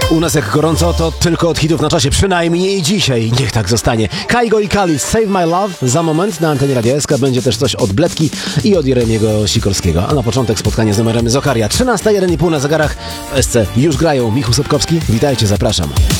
U nas jak gorąco, to tylko od hitów na czasie, przynajmniej dzisiaj. Niech tak zostanie. Kaigo i Khalid, Save My Love. Za moment na antenie Radia SK będzie też coś od Bledki i od Jeremiego Sikorskiego. A na początek spotkanie z numerem Zokaria. 13:01,5 na zegarach. W SC już grają. Michał Sobkowski, witajcie, zapraszam.